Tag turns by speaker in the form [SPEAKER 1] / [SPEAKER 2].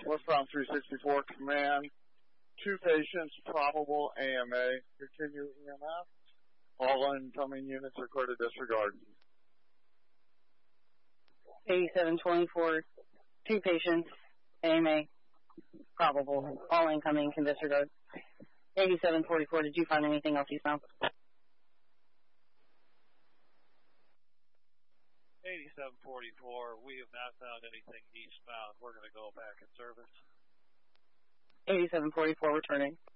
[SPEAKER 1] Westbound 364 command. 2 patients, probable AMA. Continue EMF. All incoming units are clear to disregard.
[SPEAKER 2] 8724, 2 patients, AMA, probable. All incoming can disregard. 8744, did you find anything else eastbound?
[SPEAKER 3] 8744, we have not found anything eastbound. We're going to go back in service.
[SPEAKER 2] 8744, returning.